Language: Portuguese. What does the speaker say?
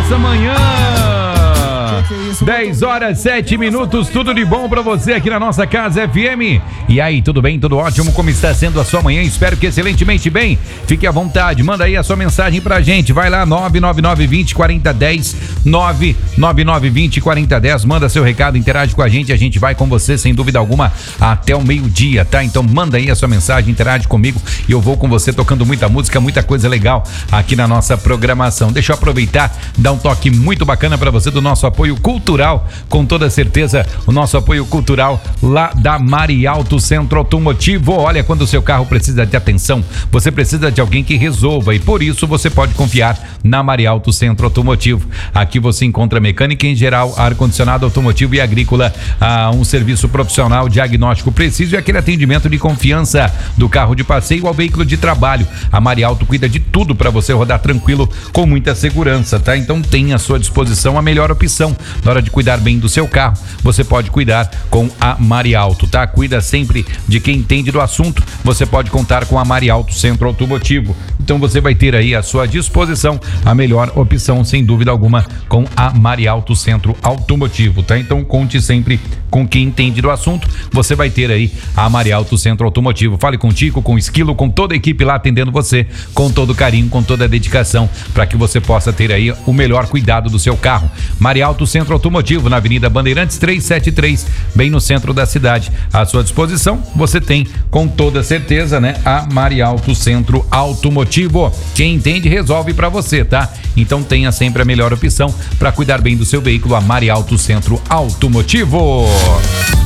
nossa manhã. 10 horas 7 minutos, tudo de bom pra você aqui na nossa Casa FM. E aí, tudo bem? Tudo ótimo? Como está sendo a sua manhã? Espero que excelentemente bem. Fique à vontade, manda aí a sua mensagem pra gente. Vai lá, 999204010, 999204010. Manda seu recado, interage com a gente vai com você, sem dúvida alguma, até o meio-dia, tá? Então manda aí a sua mensagem, interage comigo e eu vou com você tocando muita música, muita coisa legal aqui na nossa programação. Deixa eu aproveitar, dar um toque muito bacana pra você do nosso apoio cultural, com toda certeza, o nosso apoio cultural lá da Marialto Centro Automotivo. Olha, quando o seu carro precisa de atenção, você precisa de alguém que resolva, e por isso você pode confiar na Marialto Centro Automotivo. Aqui você encontra mecânica em geral, ar-condicionado automotivo e agrícola, um serviço profissional, diagnóstico preciso e aquele atendimento de confiança do carro de passeio ao veículo de trabalho. A Marialto cuida de tudo para você rodar tranquilo, com muita segurança, tá? Então tem à sua disposição a melhor opção. Na hora de cuidar bem do seu carro, você pode cuidar com a Marialto, tá? Cuida sempre de quem entende do assunto. Você pode contar com a Marialto Centro Automotivo. Então você vai ter aí à sua disposição a melhor opção, sem dúvida alguma, com a Marialto Centro Automotivo, tá? Então conte sempre com quem entende do assunto. Você vai ter aí a Marialto Centro Automotivo. Fale com o Tico, com o Esquilo, com toda a equipe lá atendendo você com todo carinho, com toda a dedicação, para que você possa ter aí o melhor cuidado do seu carro. Marialto Centro Automotivo, na Avenida Bandeirantes 373, bem no centro da cidade. À sua disposição, você tem com toda certeza, né, a Marialto Centro Automotivo. Quem entende, resolve para você, tá? Então tenha sempre a melhor opção para cuidar bem do seu veículo, a Marialto Centro Automotivo.